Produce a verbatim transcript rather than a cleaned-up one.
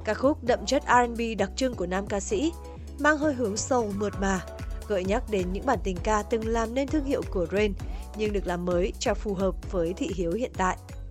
Ca khúc đậm chất R and B đặc trưng của nam ca sĩ, mang hơi hướng soul mượt mà, gợi nhắc đến những bản tình ca từng làm nên thương hiệu của Rain, nhưng được làm mới cho phù hợp với thị hiếu hiện tại.